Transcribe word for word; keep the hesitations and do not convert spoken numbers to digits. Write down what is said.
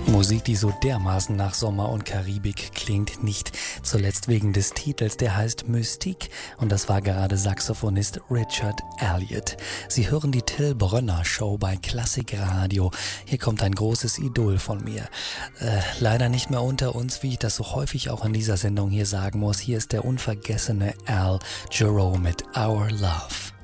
Musik, die so dermaßen nach Sommer und Karibik klingt, nicht zuletzt wegen des Titels, der heißt Mystique, und das war gerade Saxophonist Richard Elliott. Sie hören die Till Brönner Show bei Klassikradio. Hier kommt ein großes Idol von mir. Äh, leider nicht mehr unter uns, wie ich das so häufig auch in dieser Sendung hier sagen muss. Hier ist der unvergessene Al Jarreau mit Our Love.